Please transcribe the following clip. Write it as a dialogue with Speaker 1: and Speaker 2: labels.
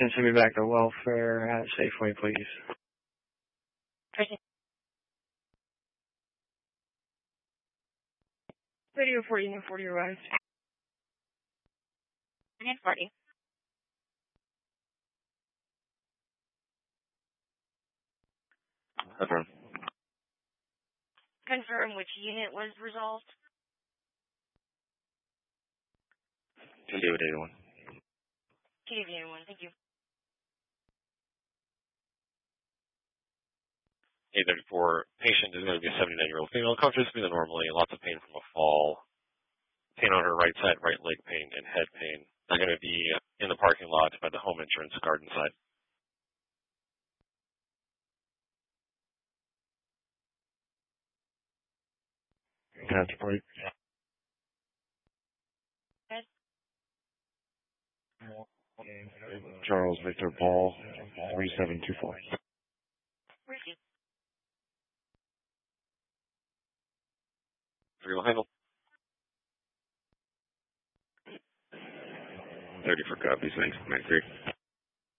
Speaker 1: And send me back to welfare at Safeway, please.
Speaker 2: Radio 40, Unit 40 arrived.
Speaker 3: Unit 40.
Speaker 4: Confirm.
Speaker 3: Confirm which unit was resolved.
Speaker 4: David 81.
Speaker 3: KV 81, thank you.
Speaker 5: 834, patient is going to be a 79-year-old female, conscious, breathing normally, lots of pain from a fall, pain on her right side, right leg pain, and head pain. They're going to be in the parking lot by the home insurance garden side.
Speaker 1: That's right.
Speaker 3: Good.
Speaker 1: Charles Victor Paul, 3724.
Speaker 3: Receive.
Speaker 5: 3 will handle.
Speaker 4: 30 for copies, thanks. 93.